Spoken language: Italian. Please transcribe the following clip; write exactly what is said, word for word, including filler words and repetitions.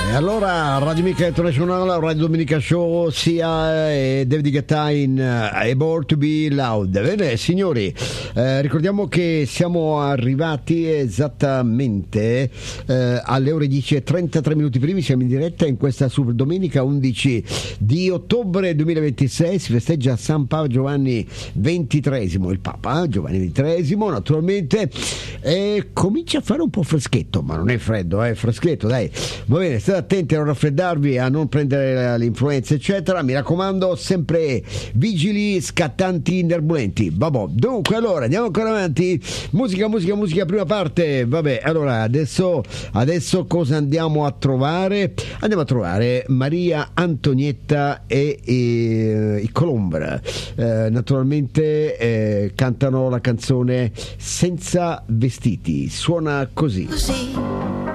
E allora Radio Mica International, Radio Domenica Show, sia e David Guetta in uh, Able to Be Loud. Bene signori, eh, ricordiamo che siamo arrivati esattamente eh, alle ore dieci e trentatré minuti primi, siamo in diretta in questa super domenica undici di ottobre duemilaventisei, si festeggia San Papa Giovanni ventitreesimo, il Papa Giovanni ventitreesimo naturalmente, e comincia a fare un po' freschetto, ma non è freddo, è eh, freschetto, dai, va bene, state attenti a non raffreddarvi, a non prendere l'influenza eccetera, mi raccomando, sempre vigili, scattanti, nerbolenti. Vabbè, dunque allora andiamo ancora avanti, musica musica musica prima parte. Vabbè, allora adesso adesso cosa andiamo a trovare? Andiamo a trovare Maria Antonietta e, e i Colombra, eh, naturalmente eh, cantano la canzone Senza vestiti, suona così. Così